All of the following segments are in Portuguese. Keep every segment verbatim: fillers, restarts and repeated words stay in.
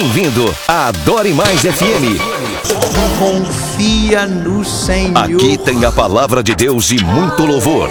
Bem-vindo à Adore Mais F M. Confia no Senhor. Aqui tem a palavra de Deus e muito louvor.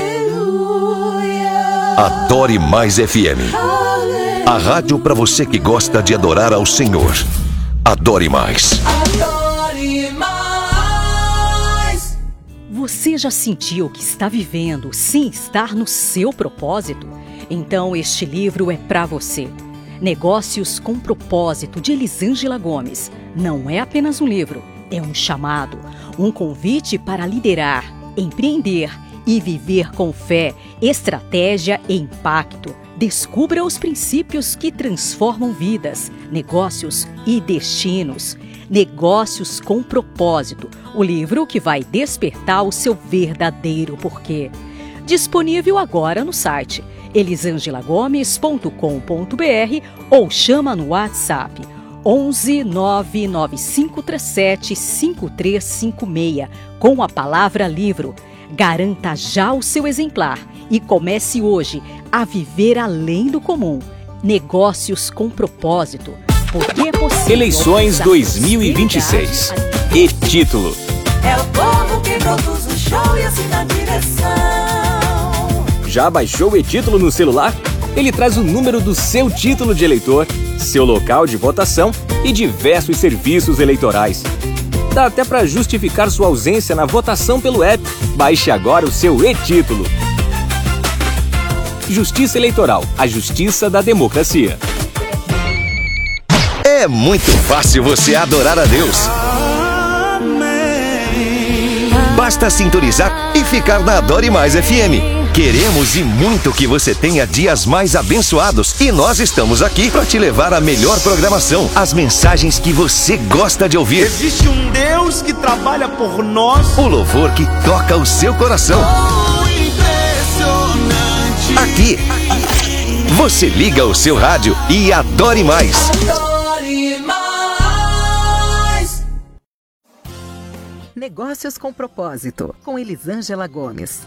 Adore Mais F M. A rádio para você que gosta de adorar ao Senhor. Adore Mais. Adore Mais. Você já sentiu que está vivendo sem estar no seu propósito? Então este livro é para você. Negócios com Propósito, de Elisângela Gomes. Não é apenas um livro, é um chamado, um convite para liderar, empreender e viver com fé, estratégia e impacto. Descubra os princípios que transformam vidas, negócios e destinos. Negócios com Propósito, o livro que vai despertar o seu verdadeiro porquê. Disponível agora no site elisangela gomes ponto com ponto b r ou chama no WhatsApp onze nove nove cinco três sete cinco três cinco seis com a palavra livro. Garanta já o seu exemplar e comece hoje a viver além do comum. Negócios com Propósito. Porque é possível. Eleições dois mil e vinte e seis. E título: É o povo que produz o show e assim na direção. Já baixou o e-título no celular? Ele traz o número do seu título de eleitor, seu local de votação e diversos serviços eleitorais. Dá até para justificar sua ausência na votação pelo app. Baixe agora o seu e-título. Justiça Eleitoral, a justiça da democracia. É muito fácil você adorar a Deus. Basta sintonizar e ficar na Adore Mais F M. Queremos e muito que você tenha dias mais abençoados. E nós estamos aqui para te levar a melhor programação, as mensagens que você gosta de ouvir. Existe um Deus que trabalha por nós. O louvor que toca o seu coração. Oh, impressionante. Aqui, você liga o seu rádio e adore mais. Adore Mais. Negócios com Propósito, com Elisângela Gomes.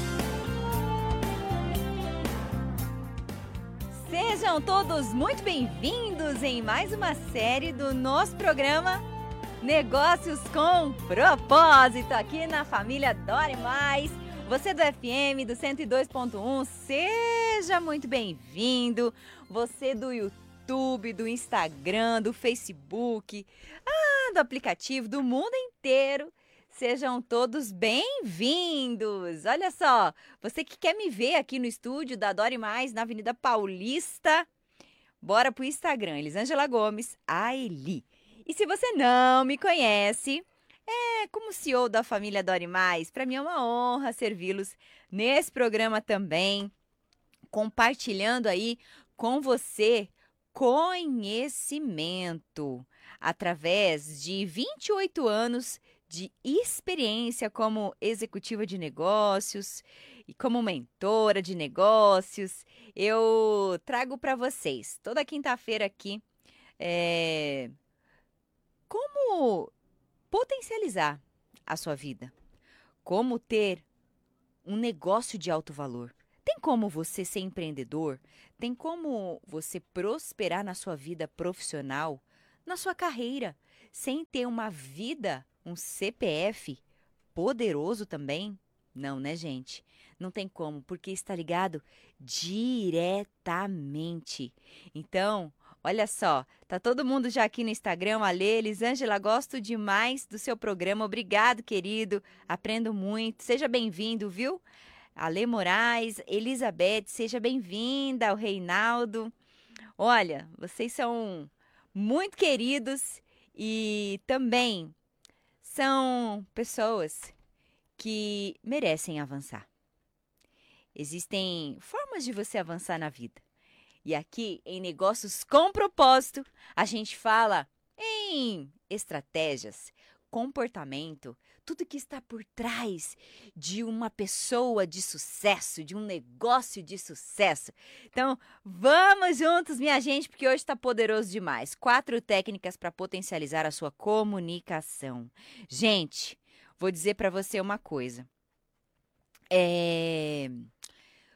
Sejam todos muito bem-vindos em mais uma série do nosso programa Negócios com Propósito, aqui na família Adore Mais. Você do F M, do cento e dois ponto um, seja muito bem-vindo. Você do YouTube, do Instagram, do Facebook, ah, do aplicativo, do mundo inteiro. Sejam todos bem-vindos! Olha só, você que quer me ver aqui no estúdio da Adore Mais, na Avenida Paulista, bora pro Instagram, Elisângela Gomes, a Eli. E se você não me conhece, é como C E O da família Adore Mais, para mim é uma honra servi-los nesse programa também, compartilhando aí com você conhecimento, através de vinte e oito anos de experiência como executiva de negócios e como mentora de negócios. Eu trago para vocês toda quinta-feira aqui é, como potencializar a sua vida, como ter um negócio de alto valor. Tem como você ser empreendedor? Tem como você prosperar na sua vida profissional, na sua carreira, sem ter uma vida, um C P F poderoso também? Não, né, gente? Não tem como, porque está ligado diretamente. Então, olha só, tá todo mundo já aqui no Instagram, Ale, Elisângela, gosto demais do seu programa. Obrigado, querido. Aprendo muito. Seja bem-vindo, viu? Ale Moraes, Elizabeth, seja bem-vinda, o Reinaldo. Olha, vocês são muito queridos e também são pessoas que merecem avançar. Existem formas de você avançar na vida. E aqui, em Negócios com Propósito, a gente fala em estratégias, comportamento, tudo que está por trás de uma pessoa de sucesso, de um negócio de sucesso. Então, vamos juntos, minha gente, porque hoje está poderoso demais. Quatro técnicas para potencializar a sua comunicação. Gente, vou dizer para você uma coisa. É...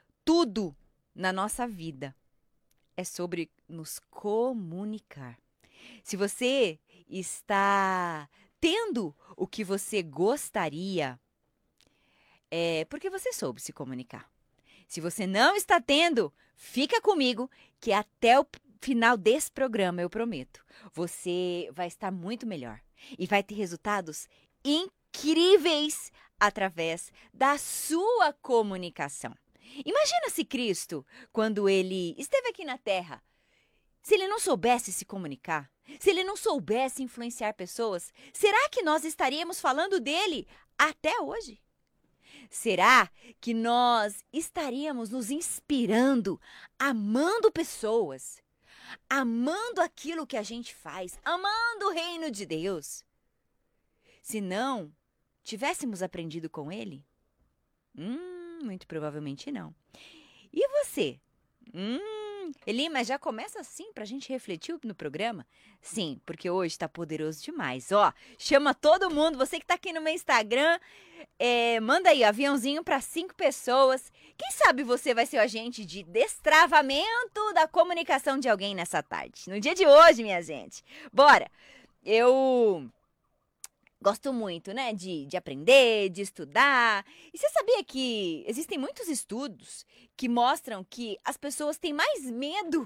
Tudo na nossa vida é sobre nos comunicar. Se você está tendo o que você gostaria, é porque você soube se comunicar. Se você não está tendo, fica comigo que até o final desse programa, eu prometo, você vai estar muito melhor e vai ter resultados incríveis através da sua comunicação. Imagina se Cristo, quando ele esteve aqui na Terra, se ele não soubesse se comunicar, se ele não soubesse influenciar pessoas, será que nós estaríamos falando dele até hoje? Será que nós estaríamos nos inspirando, amando pessoas, amando aquilo que a gente faz, amando o reino de Deus? Se não tivéssemos aprendido com ele? Hum, muito provavelmente não. E você? Hum, Eli, mas já começa assim pra gente refletir no programa? Sim, porque hoje tá poderoso demais. Ó, chama todo mundo, você que tá aqui no meu Instagram, é, manda aí, aviãozinho pra cinco pessoas. Quem sabe você vai ser o agente de destravamento da comunicação de alguém nessa tarde. No dia de hoje, minha gente. Bora! Eu gosto muito, né, de, de aprender, de estudar. E você sabia que existem muitos estudos que mostram que as pessoas têm mais medo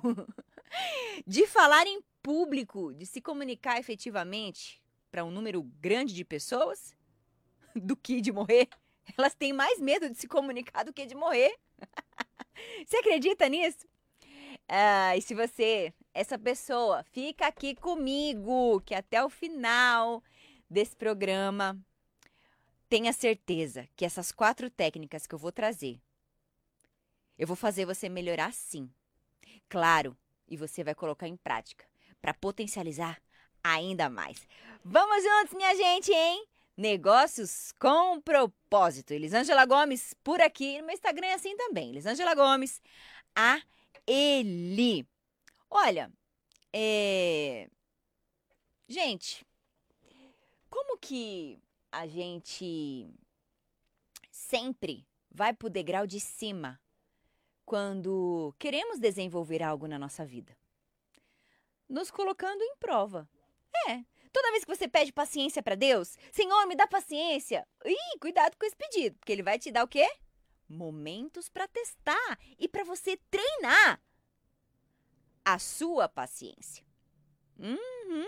de falar em público, de se comunicar efetivamente para um número grande de pessoas do que de morrer? Elas têm mais medo de se comunicar do que de morrer. Você acredita nisso? Ah, e se você, essa pessoa, fica aqui comigo, que até o final desse programa, tenha certeza que essas quatro técnicas que eu vou trazer, eu vou fazer você melhorar sim. Claro, e você vai colocar em prática para potencializar ainda mais. Vamos juntos, minha gente, hein? Negócios com propósito. Elisângela Gomes por aqui. No meu Instagram é assim também. Elisângela Gomes, a Eli. Olha, é... gente, como que a gente sempre vai pro degrau de cima quando queremos desenvolver algo na nossa vida? Nos colocando em prova. É, toda vez que você pede paciência para Deus, Senhor, me dá paciência. Ih, cuidado com esse pedido, porque ele vai te dar o quê? Momentos para testar e para você treinar a sua paciência. Uhum.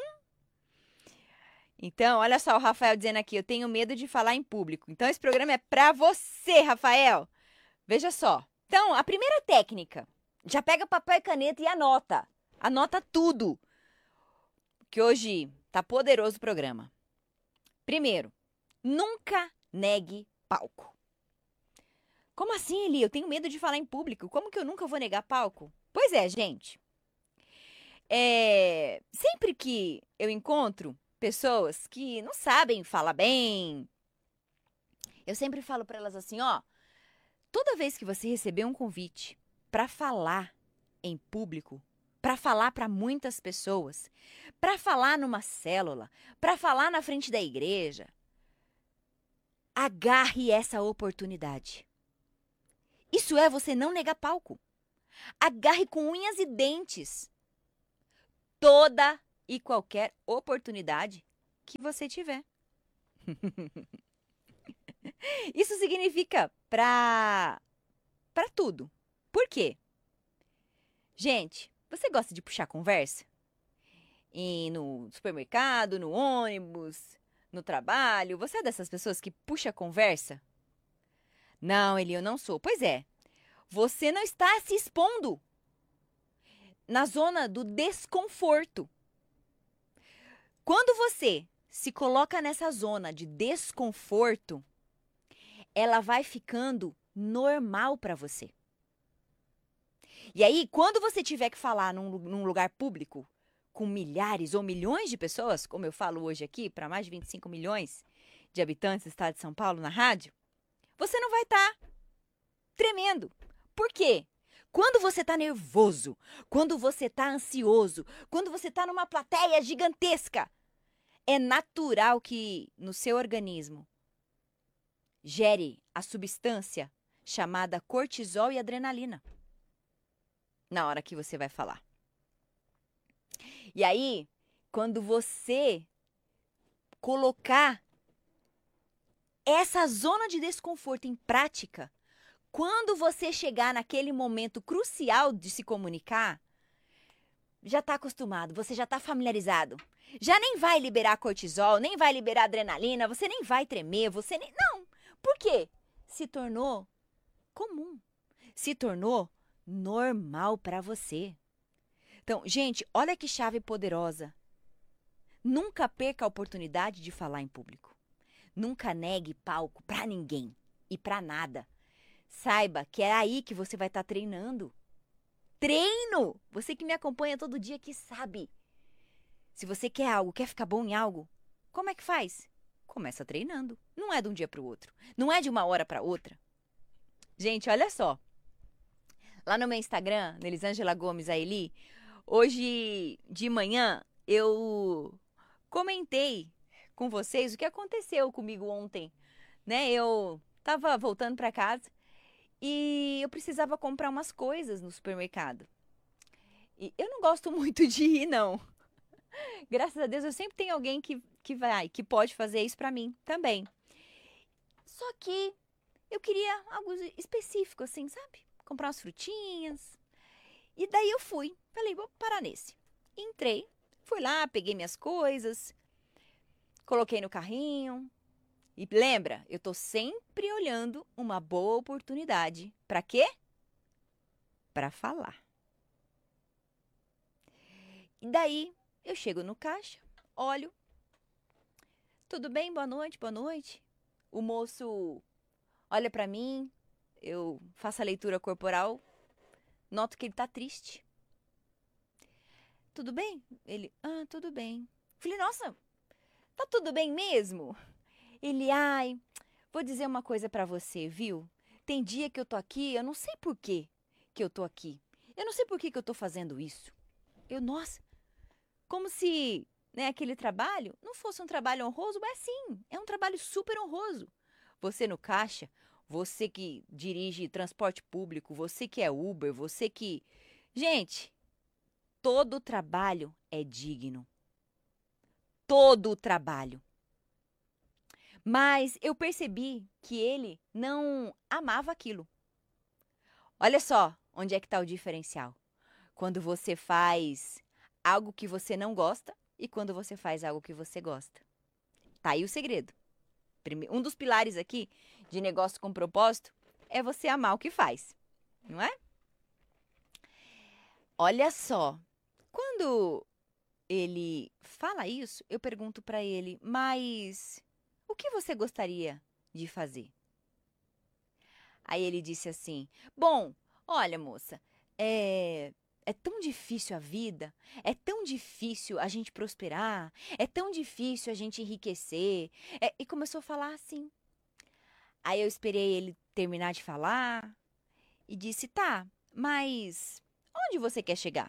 Então, olha só o Rafael dizendo aqui, eu tenho medo de falar em público. Então, esse programa é para você, Rafael. Veja só. Então, a primeira técnica, já pega papel e caneta e anota. Anota tudo. Que hoje tá poderoso o programa. Primeiro, nunca negue palco. Como assim, Eli? Eu tenho medo de falar em público. Como que eu nunca vou negar palco? Pois é, gente. É... Sempre que eu encontro pessoas que não sabem falar bem, eu sempre falo para elas assim, ó, toda vez que você receber um convite para falar em público, para falar para muitas pessoas, para falar numa célula, para falar na frente da igreja, agarre essa oportunidade. Isso é você não negar palco. Agarre com unhas e dentes toda e qualquer oportunidade que você tiver. Isso significa para para tudo. Por quê? Gente, você gosta de puxar conversa? E no supermercado, no ônibus, no trabalho? Você é dessas pessoas que puxa conversa? Não, Eli, eu não sou. Pois é, você não está se expondo na zona do desconforto. Quando você se coloca nessa zona de desconforto, ela vai ficando normal para você. E aí, quando você tiver que falar num, num lugar público com milhares ou milhões de pessoas, como eu falo hoje aqui, para mais de vinte e cinco milhões de habitantes do estado de São Paulo na rádio, você não vai estar tá tremendo. Por quê? Quando você está nervoso, quando você está ansioso, quando você está numa plateia gigantesca, é natural que no seu organismo gere a substância chamada cortisol e adrenalina na hora que você vai falar. E aí, quando você colocar essa zona de desconforto em prática, quando você chegar naquele momento crucial de se comunicar, já está acostumado, você já está familiarizado. Já nem vai liberar cortisol, nem vai liberar adrenalina, você nem vai tremer, você nem... Não! Por quê? Se tornou comum. Se tornou normal para você. Então, gente, olha que chave poderosa. Nunca perca a oportunidade de falar em público. Nunca negue palco para ninguém e para nada. Saiba que é aí que você vai estar tá treinando. Treino! Você que me acompanha todo dia que sabe. Se você quer algo, quer ficar bom em algo, como é que faz? Começa treinando. Não é de um dia para o outro. Não é de uma hora para outra. Gente, olha só. Lá no meu Instagram, no Elisângela Gomes Aeli, hoje de manhã eu comentei com vocês o que aconteceu comigo ontem, né? Eu tava voltando para casa e eu precisava comprar umas coisas no supermercado. E eu não gosto muito de ir, não. Graças a Deus eu sempre tenho alguém que, que vai, que pode fazer isso para mim também. Só que eu queria algo específico, assim, sabe? Comprar umas frutinhas. E daí eu fui. Falei, vou parar nesse. Entrei, fui lá, peguei minhas coisas, coloquei no carrinho. E lembra, eu tô sempre olhando uma boa oportunidade. Para quê? Para falar. E daí eu chego no caixa, olho. Tudo bem? Boa noite, boa noite. O moço olha para mim, eu faço a leitura corporal, noto que ele tá triste. Tudo bem? Ele, ah, tudo bem. Falei, nossa, tá tudo bem mesmo? Ele, ai, vou dizer uma coisa pra você, viu? Tem dia que eu tô aqui, eu não sei por que que eu tô aqui. Eu não sei por que que eu tô fazendo isso. Eu, nossa, como se, né, aquele trabalho não fosse um trabalho honroso, mas sim, é um trabalho super honroso. Você no caixa, você que dirige transporte público, você que é Uber, você que... Gente, todo trabalho é digno. Todo trabalho. Mas eu percebi que ele não amava aquilo. Olha só onde é que está o diferencial. Quando você faz algo que você não gosta e quando você faz algo que você gosta. Tá aí o segredo. Um dos pilares aqui de negócio com propósito é você amar o que faz, não é? Olha só, quando ele fala isso, eu pergunto para ele, mas o que você gostaria de fazer? Aí ele disse assim, bom, olha moça, é... É tão difícil a vida, é tão difícil a gente prosperar, é tão difícil a gente enriquecer. É, e começou a falar assim. Aí eu esperei ele terminar de falar e disse, tá, mas onde você quer chegar?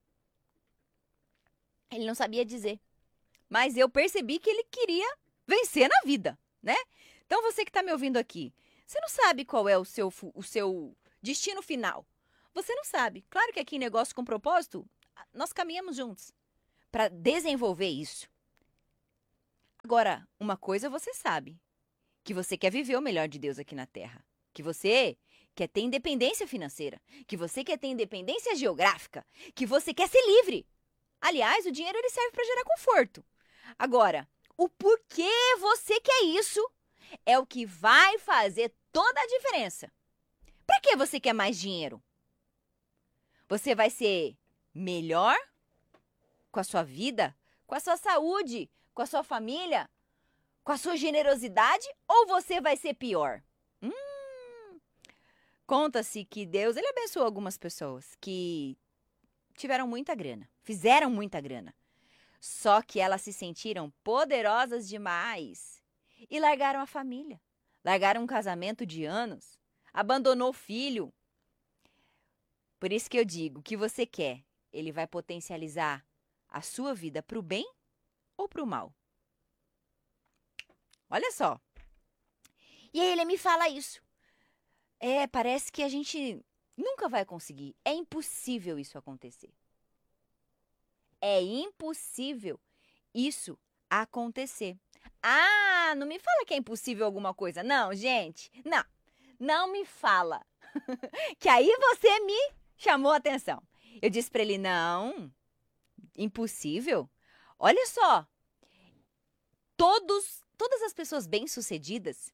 Ele não sabia dizer, mas eu percebi que ele queria vencer na vida, né? Então você que está me ouvindo aqui, você não sabe qual é o seu, o seu destino final. Você não sabe. Claro que aqui em Negócio com Propósito, nós caminhamos juntos para desenvolver isso. Agora, uma coisa você sabe, que você quer viver o melhor de Deus aqui na Terra. Que você quer ter independência financeira. Que você quer ter independência geográfica. Que você quer ser livre. Aliás, o dinheiro ele serve para gerar conforto. Agora, o porquê você quer isso é o que vai fazer toda a diferença. Para que você quer mais dinheiro? Você vai ser melhor com a sua vida, com a sua saúde, com a sua família, com a sua generosidade ou você vai ser pior? Hum, conta-se que Deus ele abençoou algumas pessoas que tiveram muita grana, fizeram muita grana. Só que elas se sentiram poderosas demais e largaram a família, largaram um casamento de anos, abandonou o filho. Por isso que eu digo, o que você quer, ele vai potencializar a sua vida para o bem ou para o mal? Olha só. E aí ele me fala isso. É, parece que a gente nunca vai conseguir. É impossível isso acontecer. É impossível isso acontecer. Ah, não me fala que é impossível alguma coisa. Não, gente, não. Não me fala. Que aí você me chamou a atenção. Eu disse para ele, não, impossível. Olha só, todos, todas as pessoas bem-sucedidas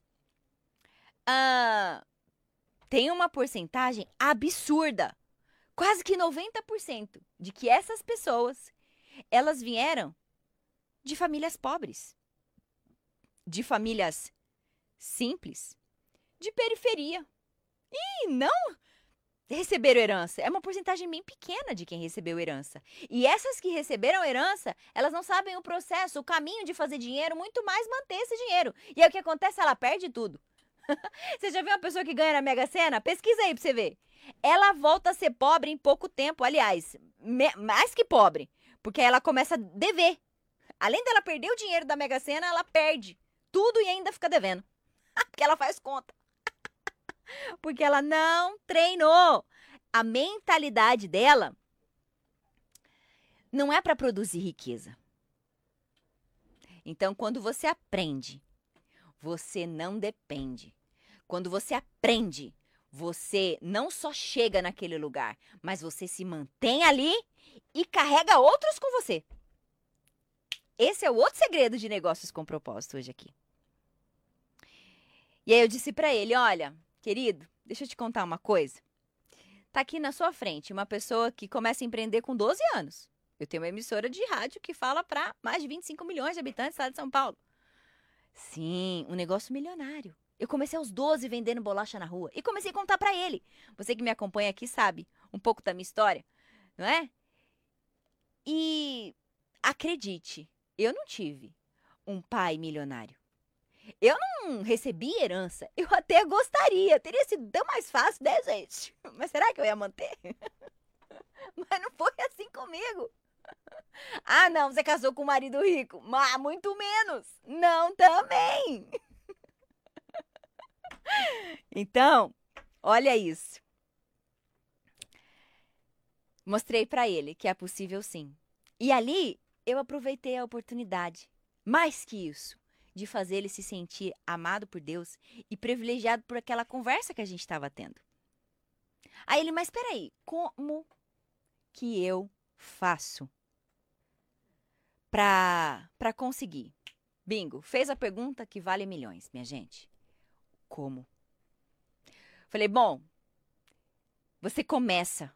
ah, têm uma porcentagem absurda, quase que noventa por cento, de que essas pessoas, elas vieram de famílias pobres, de famílias simples, de periferia. E não receberam herança. É uma porcentagem bem pequena de quem recebeu herança. E essas que receberam herança, elas não sabem o processo, o caminho de fazer dinheiro, muito mais manter esse dinheiro. E aí o que acontece? Ela perde tudo. Você já viu uma pessoa que ganha na Mega Sena? Pesquisa aí pra você ver. Ela volta a ser pobre em pouco tempo. Aliás, me- mais que pobre. Porque ela começa a dever. Além dela perder o dinheiro da Mega Sena, ela perde tudo e ainda fica devendo. Porque ela faz conta. Porque ela não treinou. A mentalidade dela não é para produzir riqueza. Então, quando você aprende, você não depende. Quando você aprende, você não só chega naquele lugar, mas você se mantém ali e carrega outros com você. Esse é o outro segredo de negócios com propósito hoje aqui. E aí eu disse para ele, olha, querido, deixa eu te contar uma coisa. Tá aqui na sua frente uma pessoa que começa a empreender com doze anos. Eu tenho uma emissora de rádio que fala para mais de vinte e cinco milhões de habitantes do estado de São Paulo. Sim, um negócio milionário. Eu comecei aos doze vendendo bolacha na rua e comecei a contar para ele. Você que me acompanha aqui sabe um pouco da minha história, não é? E acredite, eu não tive um pai milionário. Eu não recebi herança. Eu até gostaria. Teria sido tão mais fácil, né, gente? Mas será que eu ia manter? Mas não foi assim comigo. Ah, não, você casou com um marido rico. Mas muito menos. Não também. Então, olha isso. Mostrei pra ele que é possível sim. E ali eu aproveitei a oportunidade. Mais que isso, de fazer ele se sentir amado por Deus e privilegiado por aquela conversa que a gente estava tendo. Aí ele, mas peraí, como que eu faço para para conseguir? Bingo, fez a pergunta que vale milhões, minha gente. Como? Falei, bom, você começa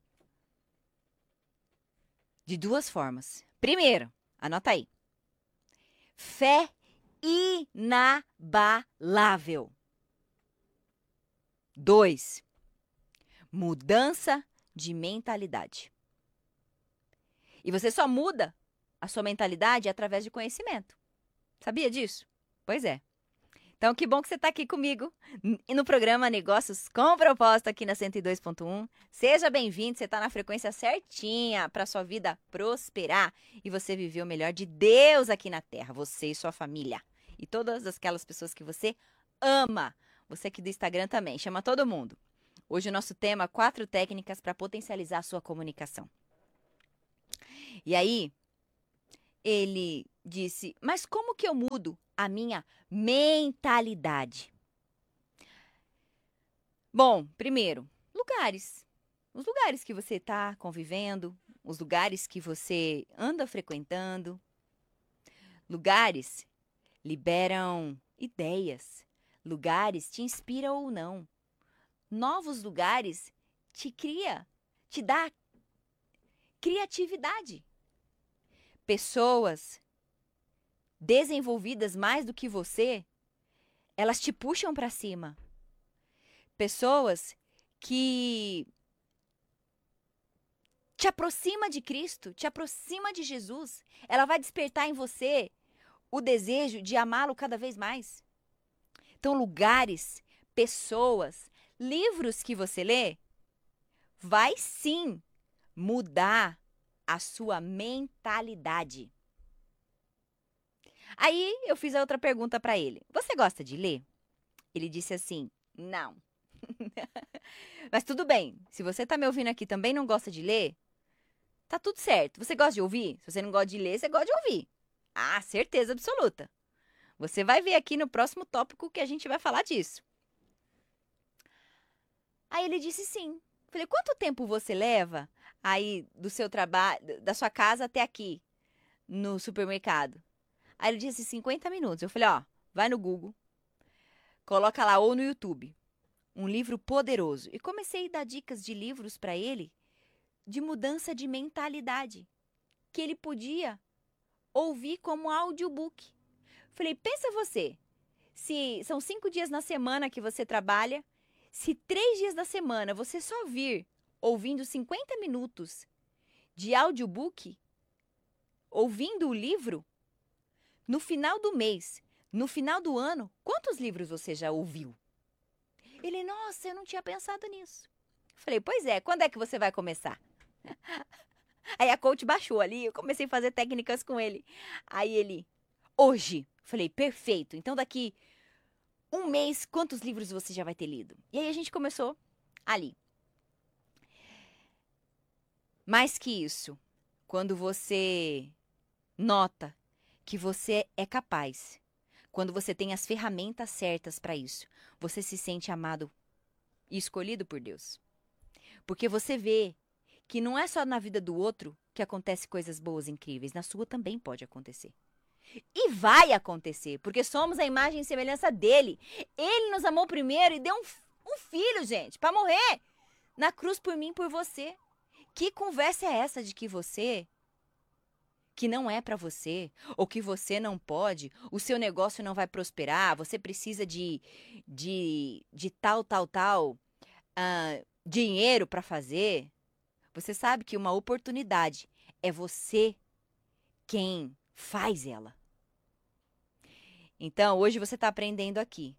de duas formas. Primeiro, anota aí. Fé inabalável. Dois, mudança de mentalidade. E você só muda a sua mentalidade através de conhecimento. Sabia disso? Pois é. Então, que bom que você está aqui comigo no programa Negócios com Propósito aqui na cento e dois ponto um. Seja bem-vindo, você está na frequência certinha para sua vida prosperar e você viver o melhor de Deus aqui na Terra, você e sua família. E todas aquelas pessoas que você ama. Você aqui do Instagram também, chama todo mundo. Hoje o nosso tema, quatro técnicas para potencializar a sua comunicação. E aí, ele disse, mas como que eu mudo a minha mentalidade? Bom, primeiro, lugares. Os lugares que você está convivendo, os lugares que você anda frequentando. Lugares liberam ideias. Lugares te inspiram ou não. Novos lugares te cria, te dá criatividade. Pessoas desenvolvidas mais do que você, elas te puxam para cima. Pessoas que te aproxima de Cristo, te aproxima de Jesus. Ela vai despertar em você o desejo de amá-lo cada vez mais. Então, lugares, pessoas, livros que você lê, vai sim mudar a sua mentalidade. Aí eu fiz a outra pergunta para ele. Você gosta de ler? Ele disse assim, não. Mas tudo bem, se você está me ouvindo aqui e também não gosta de ler, Tá tudo certo. Você gosta de ouvir? Se você não gosta de ler, você gosta de ouvir. Ah, certeza absoluta. Você vai ver aqui no próximo tópico que a gente vai falar disso. Aí ele disse sim. Falei, quanto tempo você leva aí do seu trabalho, da sua casa até aqui, no supermercado? Aí ele disse cinquenta minutos. Eu falei, ó, vai no Google, coloca lá ou no YouTube, um livro poderoso. E comecei a dar dicas de livros para ele de mudança de mentalidade, que ele podia ouvir como audiobook. Falei, pensa você, se são cinco dias na semana que você trabalha, se três dias da semana você só vir ouvindo cinquenta minutos de audiobook, ouvindo o livro, no final do mês, no final do ano, quantos livros você já ouviu? Ele, nossa, eu não tinha pensado nisso. Falei, pois é, quando é que você vai começar? Aí a coach baixou ali, eu comecei a fazer técnicas com ele. Aí ele, hoje. Falei, perfeito. Então daqui um mês, quantos livros você já vai ter lido? E aí a gente começou ali. Mais que isso, quando você nota que você é capaz, quando você tem as ferramentas certas para isso, você se sente amado e escolhido por Deus. Porque você vê que não é só na vida do outro que acontece coisas boas e incríveis, na sua também pode acontecer. E vai acontecer, porque somos a imagem e semelhança dele. Ele nos amou primeiro e deu um, um filho, gente, para morrer na cruz por mim e por você. Que conversa é essa de que você, que não é para você, ou que você não pode, o seu negócio não vai prosperar, você precisa de, de, de tal, tal, tal, uh, dinheiro para fazer? Você sabe que uma oportunidade é você quem faz ela. Então, hoje você está aprendendo aqui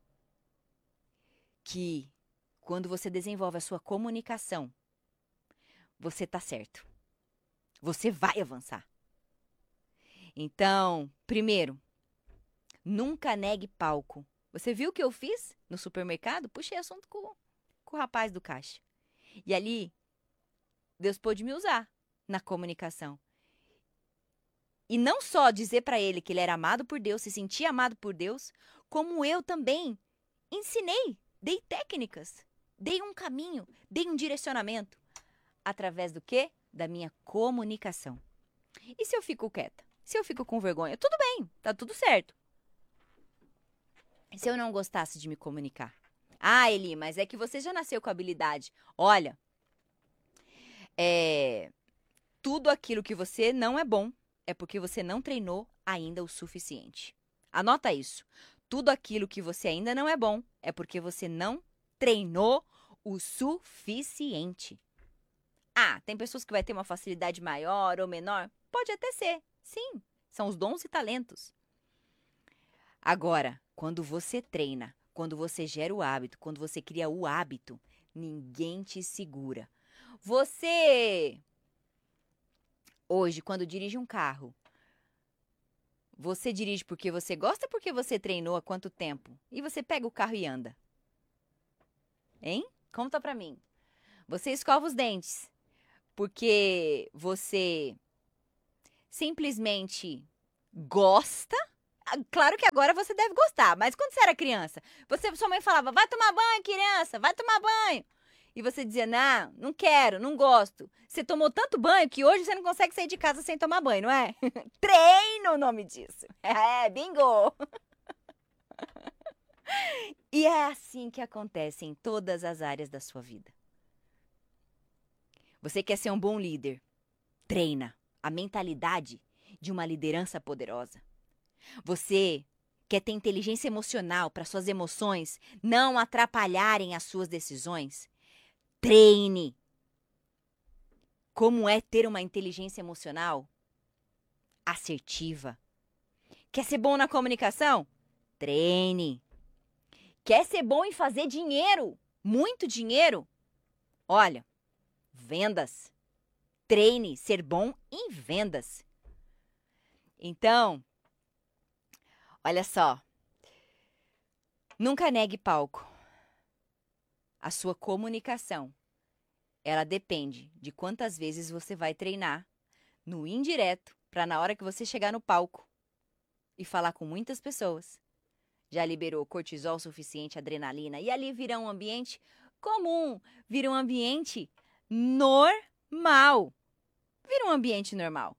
que quando você desenvolve a sua comunicação, você está certo. Você vai avançar. Então, primeiro, nunca negue palco. Você viu o que eu fiz no supermercado? Puxei assunto com, com o rapaz do caixa. E ali, Deus pôde me usar na comunicação. E não só dizer para ele que ele era amado por Deus, se sentia amado por Deus, como eu também ensinei, dei técnicas, dei um caminho, dei um direcionamento. Através do quê? Da minha comunicação. E se eu fico quieta? Se eu fico com vergonha? Tudo bem, tá tudo certo. Se eu não gostasse de me comunicar? Ah, Eli, mas é que você já nasceu com habilidade. Olha, é, tudo aquilo que você não é bom, é porque você não treinou ainda o suficiente. Anota isso. Tudo aquilo que você ainda não é bom é porque você não treinou o suficiente. Ah, tem pessoas que vai ter uma facilidade maior ou menor? Pode até ser. Sim, são os dons e talentos. Agora, quando você treina, quando você gera o hábito, quando você cria o hábito, ninguém te segura. Você... Hoje, quando dirige um carro, você dirige porque você gosta ou porque você treinou há quanto tempo? E você pega o carro e anda. Hein? Conta pra mim. Você escova os dentes porque você simplesmente gosta? Claro que agora você deve gostar, mas quando você era criança, você, sua mãe falava, vai tomar banho, criança, vai tomar banho. E você dizia, não, não quero, não gosto. Você tomou tanto banho que hoje você não consegue sair de casa sem tomar banho, não é? Treino o nome disso. É, bingo! E é assim que acontece em todas as áreas da sua vida. Você quer ser um bom líder? Treina a mentalidade de uma liderança poderosa. Você quer ter inteligência emocional para suas emoções não atrapalharem as suas decisões? Treine. Como é ter uma inteligência emocional assertiva? Quer ser bom na comunicação? Treine. Quer ser bom em fazer dinheiro? Muito dinheiro? Olha, vendas. Treine ser bom em vendas. Então, olha só. Nunca negue palco. A sua comunicação, ela depende de quantas vezes você vai treinar no indireto, para na hora que você chegar no palco e falar com muitas pessoas, já liberou cortisol suficiente, adrenalina, e ali vira um ambiente comum, vira um ambiente normal. Vira um ambiente normal.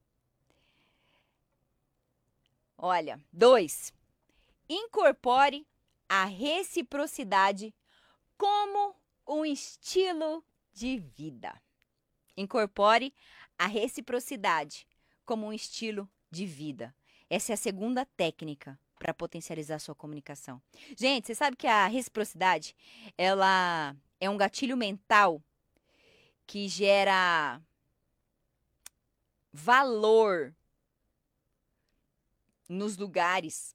Olha, dois, incorpore a reciprocidade como um estilo de vida. Incorpore a reciprocidade como um estilo de vida. Essa é a segunda técnica para potencializar sua comunicação. Gente, você sabe que a reciprocidade, ela é um gatilho mental que gera valor nos lugares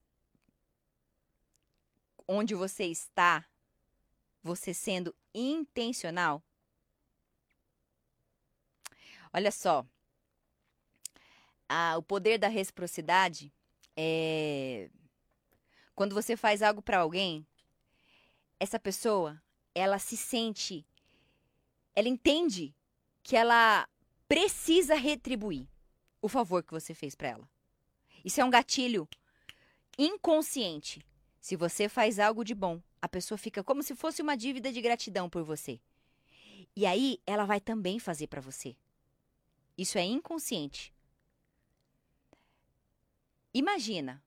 onde você está, você sendo intencional. Olha só, a, o poder da reciprocidade é quando você faz algo para alguém, essa pessoa, ela se sente, ela entende que ela precisa retribuir o favor que você fez para ela. Isso é um gatilho inconsciente. Se você faz algo de bom, a pessoa fica como se fosse uma dívida de gratidão por você. E aí, ela vai também fazer para você. Isso é inconsciente. Imagina.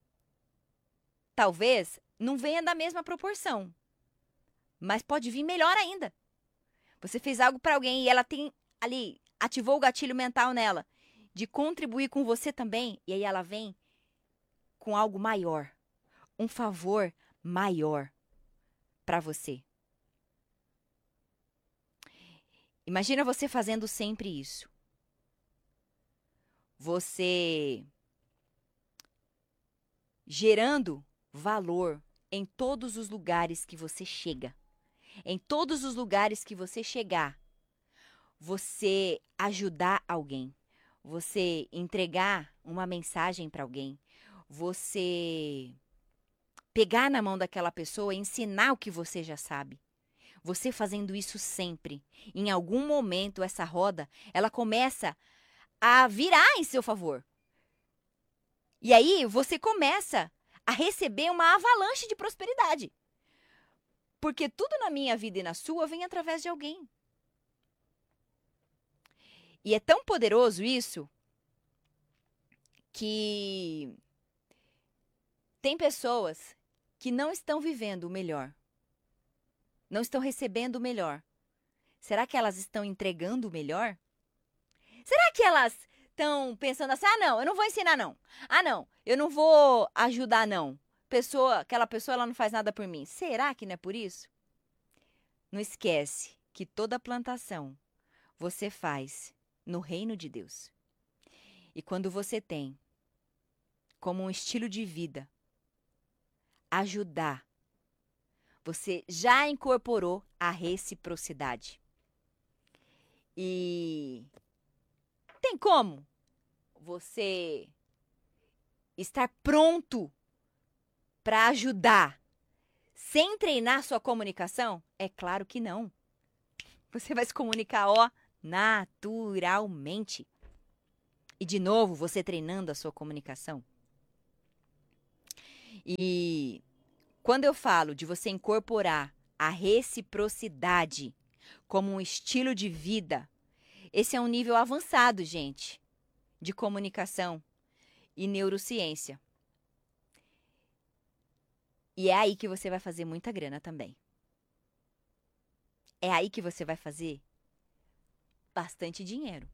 Talvez não venha da mesma proporção, mas pode vir melhor ainda. Você fez algo para alguém e ela tem ali, ativou o gatilho mental nela de contribuir com você também, e aí ela vem com algo maior, um favor maior para você. Imagina você fazendo sempre isso. Você gerando valor em todos os lugares que você chega. Em todos os lugares que você chegar, você ajudar alguém, você entregar uma mensagem para alguém, você pegar na mão daquela pessoa e ensinar o que você já sabe. Você fazendo isso sempre, em algum momento essa roda, ela começa a virar em seu favor. E aí você começa a receber uma avalanche de prosperidade. Porque tudo na minha vida e na sua vem através de alguém. E é tão poderoso isso que tem pessoas que não estão vivendo o melhor. Não estão recebendo o melhor. Será que elas estão entregando o melhor? Será que elas estão pensando assim, ah, não, eu não vou ensinar, não. Ah, não, eu não vou ajudar, não. Pessoa, aquela pessoa, ela não faz nada por mim. Será que não é por isso? Não esquece que toda plantação você faz no reino de Deus. E quando você tem como um estilo de vida ajudar, você já incorporou a reciprocidade. E tem como você estar pronto para ajudar sem treinar sua comunicação? É claro que não. Você vai se comunicar, ó, naturalmente. E de novo, você treinando a sua comunicação. E quando eu falo de você incorporar a reciprocidade como um estilo de vida, esse é um nível avançado, gente, de comunicação e neurociência. E é aí que você vai fazer muita grana também. É aí que você vai fazer bastante dinheiro.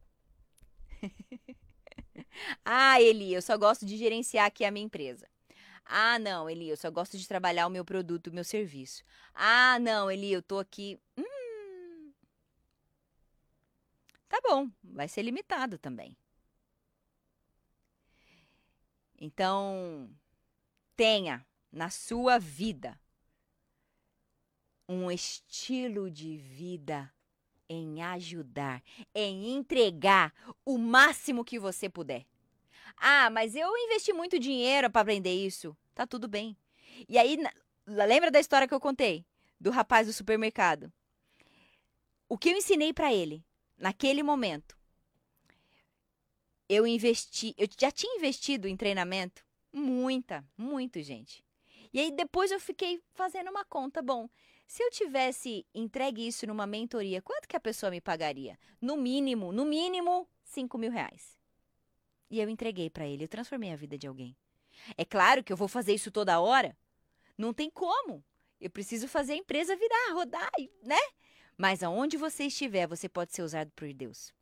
Ah, Eli, eu só gosto de gerenciar aqui a minha empresa. Ah, não, Eli, eu só gosto de trabalhar o meu produto, o meu serviço. Ah, não, Eli, eu tô aqui... Hum... Tá bom, vai ser limitado também. Então, tenha na sua vida um estilo de vida em ajudar, em entregar o máximo que você puder. Ah, mas eu investi muito dinheiro para aprender isso. Tá tudo bem. E aí, lembra da história que eu contei? Do rapaz do supermercado. O que eu ensinei para ele, naquele momento, eu investi, eu já tinha investido em treinamento, muita, muito, gente. E aí depois eu fiquei fazendo uma conta, bom, se eu tivesse entregue isso numa mentoria, quanto que a pessoa me pagaria? No mínimo, no mínimo, cinco mil reais. E eu entreguei para ele, eu transformei a vida de alguém. É claro que eu vou fazer isso toda hora, não tem como. Eu preciso fazer a empresa virar, rodar, né? Mas aonde você estiver, você pode ser usado por Deus.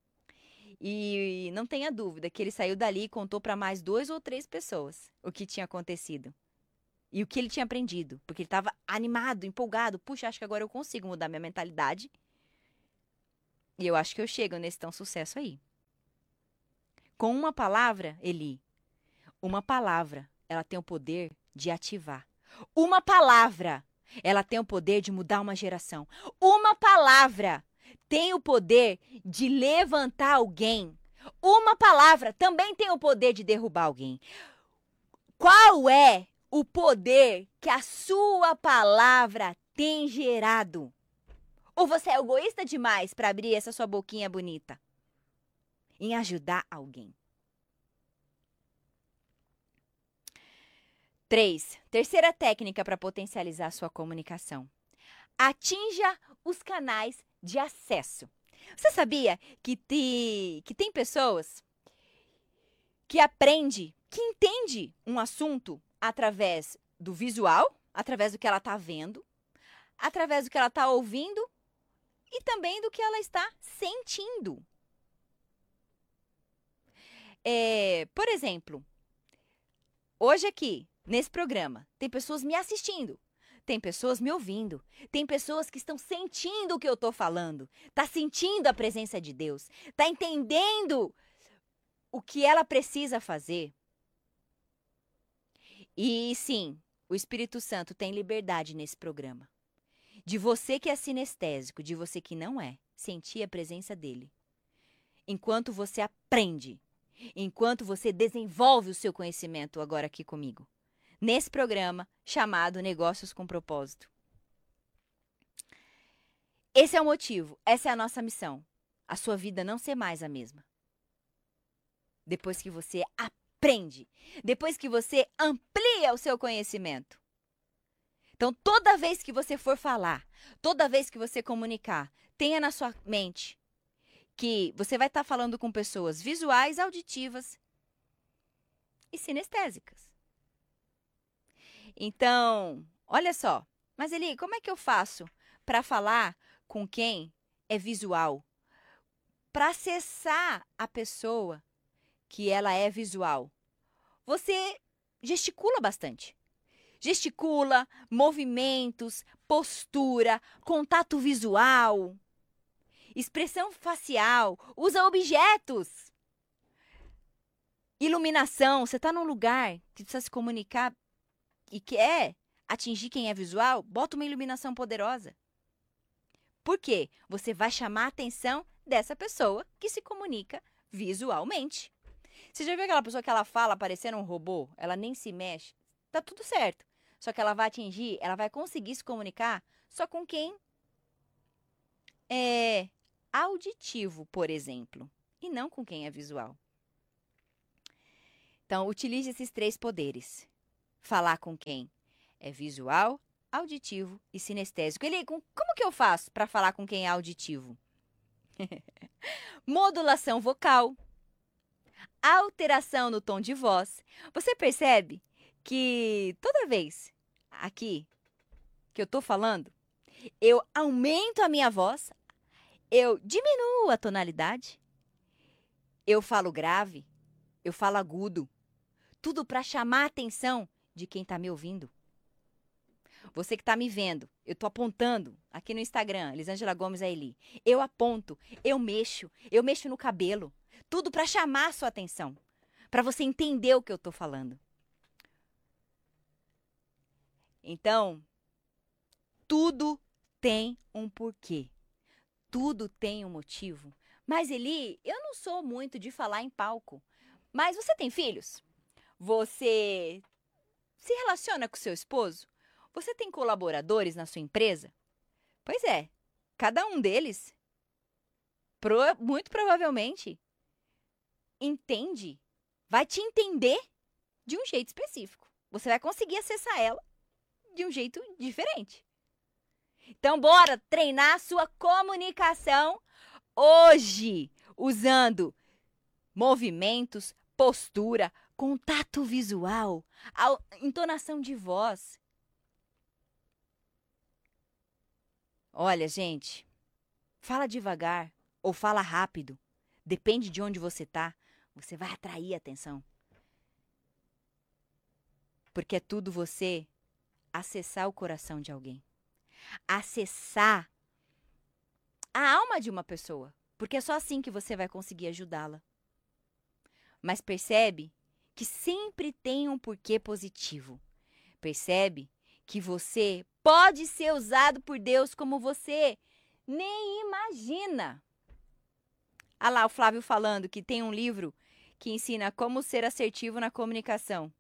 E não tenha dúvida que ele saiu dali e contou para mais duas ou três pessoas o que tinha acontecido. E o que ele tinha aprendido. Porque ele estava animado, empolgado. Puxa, acho que agora eu consigo mudar minha mentalidade. E eu acho que eu chego nesse tão sucesso aí. Com uma palavra, Eli, uma palavra, ela tem o poder de ativar. Uma palavra, ela tem o poder de mudar uma geração. Uma palavra tem o poder de levantar alguém. Uma palavra também tem o poder de derrubar alguém. Qual é o poder que a sua palavra tem gerado? Ou você é egoísta demais para abrir essa sua boquinha bonita em ajudar alguém? Três, terceira técnica para potencializar a sua comunicação. Atinja os canais de acesso. Você sabia que, te, que tem pessoas que aprende, que entende um assunto através do visual, através do que ela está vendo, através do que ela está ouvindo e também do que ela está sentindo. É, por exemplo, hoje aqui, nesse programa, tem pessoas me assistindo, tem pessoas me ouvindo, tem pessoas que estão sentindo o que eu estou falando, tá sentindo a presença de Deus, tá entendendo o que ela precisa fazer. E sim, o Espírito Santo tem liberdade nesse programa. De você que é sinestésico, de você que não é, sentir a presença dele. Enquanto você aprende, enquanto você desenvolve o seu conhecimento agora aqui comigo. Nesse programa chamado Negócios com Propósito. Esse é o motivo, essa é a nossa missão. A sua vida não ser mais a mesma. Depois que você aprende, depois que você amplia o seu conhecimento. Então, toda vez que você for falar, toda vez que você comunicar, tenha na sua mente que você vai estar falando com pessoas visuais, auditivas e sinestésicas. Então, olha só, mas Eli, como é que eu faço para falar com quem é visual? Para acessar a pessoa que ela é visual, você gesticula bastante. Gesticula, movimentos, postura, contato visual, expressão facial, usa objetos. Iluminação, você está num lugar que precisa se comunicar e quer atingir quem é visual, bota uma iluminação poderosa. Por quê? Você vai chamar a atenção dessa pessoa que se comunica visualmente. Você já viu aquela pessoa que ela fala parecendo um robô? Ela nem se mexe. Tá tudo certo. Só que ela vai atingir, ela vai conseguir se comunicar só com quem é auditivo, por exemplo, e não com quem é visual. Então, utilize esses três poderes. Falar com quem é visual, auditivo e sinestésico. Ele, como que eu faço para falar com quem é auditivo? Modulação vocal, alteração no tom de voz. Você percebe que toda vez aqui que eu tô falando, eu aumento a minha voz, eu diminuo a tonalidade, eu falo grave, eu falo agudo, tudo para chamar a atenção de quem tá me ouvindo. Você que tá me vendo, eu tô apontando aqui no Instagram, Elisângela Gomes a Eli. Eu aponto, eu mexo, eu mexo no cabelo, tudo para chamar a sua atenção, para você entender o que eu tô falando. Então, tudo tem um porquê. Tudo tem um motivo. Mas, Eli, eu não sou muito de falar em palco. Mas você tem filhos? Você se relaciona com seu esposo? Você tem colaboradores na sua empresa? Pois é, cada um deles, pro, muito provavelmente, entende, vai te entender de um jeito específico. Você vai conseguir acessar ela de um jeito diferente. Então, bora treinar a sua comunicação hoje, usando movimentos, postura, contato visual, a entonação de voz. Olha, gente, fala devagar ou fala rápido, depende de onde você tá, você vai atrair a atenção. Porque é tudo você acessar o coração de alguém. Acessar a alma de uma pessoa. Porque é só assim que você vai conseguir ajudá-la. Mas percebe que sempre tem um porquê positivo. Percebe que você pode ser usado por Deus como você nem imagina. Ah lá, o Flávio falando que tem um livro que ensina como ser assertivo na comunicação.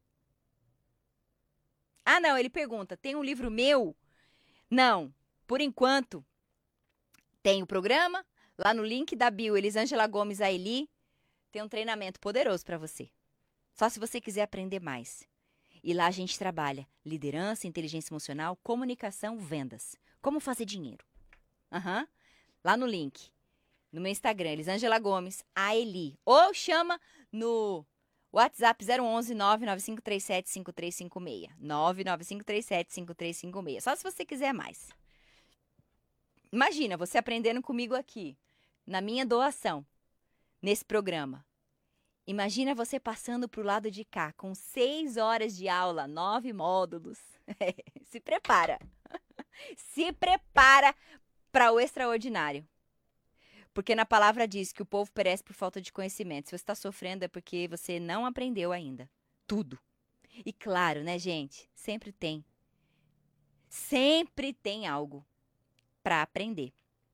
Ah, não, ele pergunta, tem um livro meu? Não, por enquanto, tem o programa, lá no link da bio, Elisângela Gomes Aili, tem um treinamento poderoso para você. Só se você quiser aprender mais. E lá a gente trabalha liderança, inteligência emocional, comunicação, vendas. Como fazer dinheiro. Uhum. Lá no link, no meu Instagram, Elisângela Gomes Aili. Ou chama no WhatsApp zero onze, nove nove cinco três sete, cinco três cinco seis. nove nove cinco três sete, cinco três cinco seis. Só se você quiser mais. Imagina, você aprendendo comigo aqui, na minha doação, nesse programa. Imagina você passando para o lado de cá, com seis horas de aula, nove módulos. Se prepara. Se prepara para o extraordinário. Porque na palavra diz que o povo perece por falta de conhecimento. Se você está sofrendo é porque você não aprendeu ainda. Tudo. E claro, né, gente? Sempre tem. Sempre tem algo para aprender.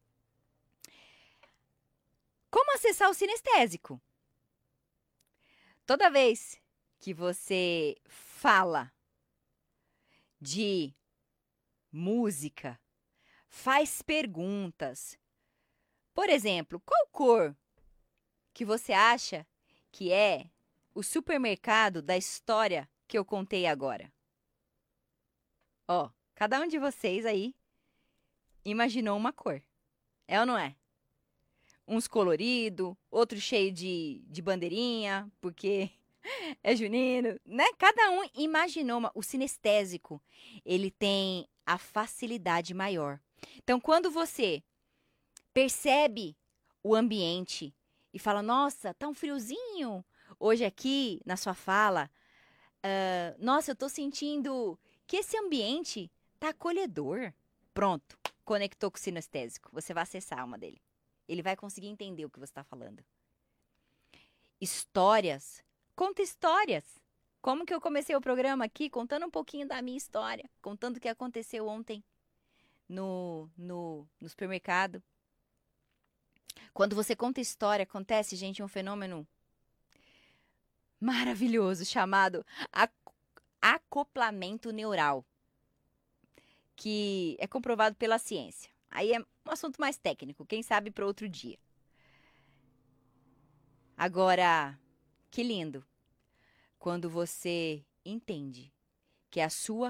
Como acessar o sinestésico? Toda vez que você fala de música, faz perguntas. Por exemplo, qual cor que você acha que é o supermercado da história que eu contei agora? Ó, cada um de vocês aí imaginou uma cor. É ou não é? Uns colorido, outro cheio de, de bandeirinha, porque é junino, né? Cada um imaginou uma. O sinestésico, ele tem a facilidade maior. Então, quando você percebe o ambiente e fala, nossa, tá um friozinho hoje aqui na sua fala. Uh, nossa, eu tô sentindo que esse ambiente tá acolhedor. Pronto, conectou com o sinestésico. Você vai acessar a alma dele. Ele vai conseguir entender o que você está falando. Histórias. Conta histórias. Como que eu comecei o programa aqui? Contando um pouquinho da minha história. Contando o que aconteceu ontem no, no, no supermercado. Quando você conta história, acontece, gente, um fenômeno maravilhoso chamado acoplamento neural, que é comprovado pela ciência. Aí é um assunto mais técnico, quem sabe para outro dia. Agora, que lindo quando você entende que a sua